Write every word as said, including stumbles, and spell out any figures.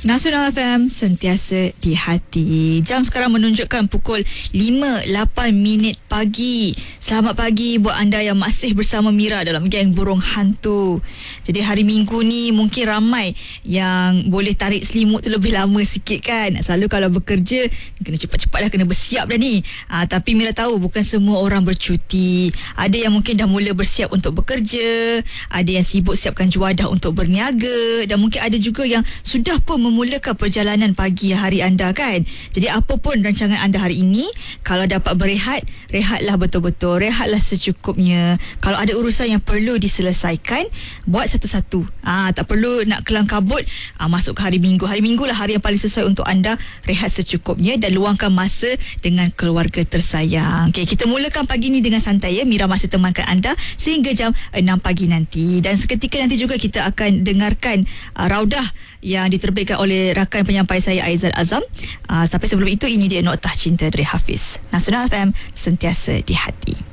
Nasional F M, sentiasa di hati. Jam sekarang menunjukkan pukul lima lapan minit pagi. Selamat pagi buat anda yang masih bersama Mira dalam geng burung hantu. Jadi hari Minggu ni mungkin ramai yang boleh tarik selimut tu lebih lama sikit kan. Selalu kalau bekerja kena cepat-cepat dah, kena bersiap dah ni. Ha, tapi Mira tahu bukan semua orang bercuti. Ada yang mungkin dah mula bersiap untuk bekerja, ada yang sibuk siapkan juadah untuk berniaga, dan mungkin ada juga yang sudah pun memulakan perjalanan pagi hari anda kan. Jadi apa pun rancangan anda hari ini, kalau dapat berehat, rehatlah betul-betul, rehatlah secukupnya. Kalau ada urusan yang perlu diselesaikan, buat satu-satu. Ah, tak perlu nak kelang kabut ah, masuk ke hari Minggu. Hari Minggu lah hari yang paling sesuai untuk anda rehat secukupnya dan luangkan masa dengan keluarga tersayang. Okay, kita mulakan pagi ni dengan santai ya. Mira masih temankan anda sehingga jam enam pagi nanti. Dan seketika nanti juga kita akan dengarkan uh, raudah yang diterbitkan oleh rakan penyampai saya Aizal Azam. Uh, sampai sebelum itu, ini dia Noktah Cinta dari Hafiz. Nasional F M, sentiasa di hati.